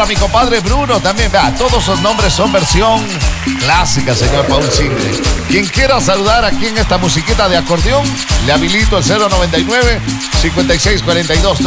para mi compadre Bruno también. Vea, todos esos nombres son versión clásica, señor Paul Single. Quien quiera saludar aquí en esta musiquita de acordeón, le habilito el 099 5642